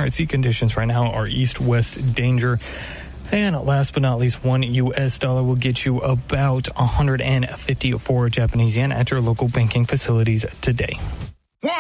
currency conditions right now are east-west danger. And last but not least, one U.S. dollar will get you about 154 Japanese yen at your local banking facilities today.